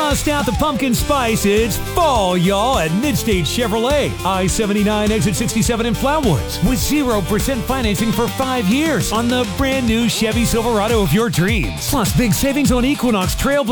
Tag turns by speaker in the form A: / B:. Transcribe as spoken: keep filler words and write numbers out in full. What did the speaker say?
A: Bust out the pumpkin spice. It's fall, y'all, at Midstate Chevrolet. I seventy-nine, exit sixty-seven in Flatwoods. With zero percent financing for five years on the brand new Chevy Silverado of your dreams. Plus, big savings on Equinox Trailblazer